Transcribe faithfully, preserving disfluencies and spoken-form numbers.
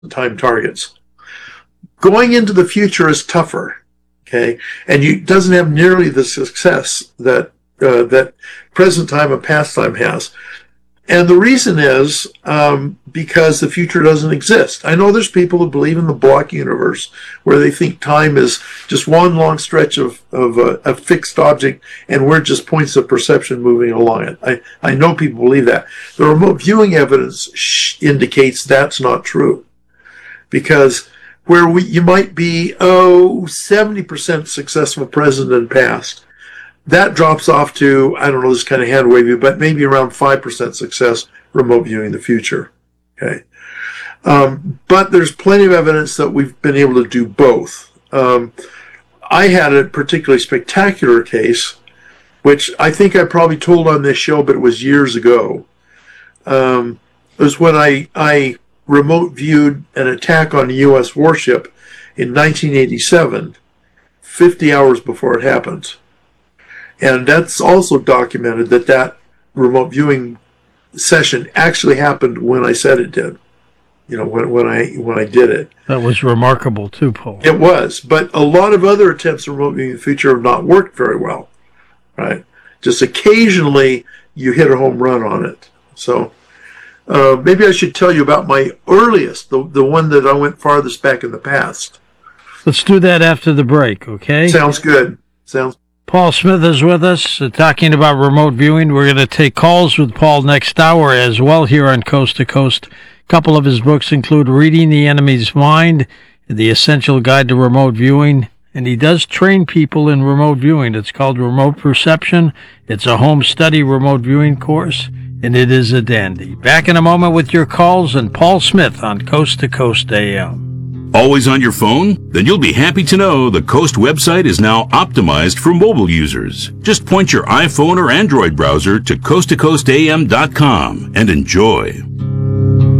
time targets. Going into the future is tougher, okay, and you doesn't have nearly the success that uh, that present time and past time has. And the reason is um, because the future doesn't exist. I know there's people who believe in the block universe where they think time is just one long stretch of, of a, a fixed object and we're just points of perception moving along it. I, I know people believe that. The remote viewing evidence sh- indicates that's not true. Because where we you might be, oh, seventy percent successful present and past, that drops off to, I don't know, this kind of hand wavy, but maybe around five percent success remote viewing the future. Okay. Um, but there's plenty of evidence that we've been able to do both. Um, I had a particularly spectacular case, which I think I probably told on this show, but it was years ago. Um, it was when I, I remote viewed an attack on a U S warship in nineteen eighty-seven, fifty hours before it happened. And that's also documented that that remote viewing session actually happened when I said it did. You know, when when I when I did it. That was remarkable too, Paul. It was, but a lot of other attempts at remote viewing the future have not worked very well. Right? Just occasionally you hit a home run on it. So uh, maybe I should tell you about my earliest, the the one that I went farthest back in the past. Let's do that after the break, okay? Sounds good. Sounds. Paul Smith is with us, uh, talking about remote viewing. We're going to take calls with Paul next hour as well here on Coast to Coast. A couple of his books include Reading the Enemy's Mind, The Essential Guide to Remote Viewing, and he does train people in remote viewing. It's called Remote Perception. It's a home study remote viewing course, and it is a dandy. Back in a moment with your calls and Paul Smith on Coast to Coast A M. Always on your phone? Then you'll be happy to know the Coast website is now optimized for mobile users. Just point your iPhone or Android browser to coast to coast a m dot com and enjoy.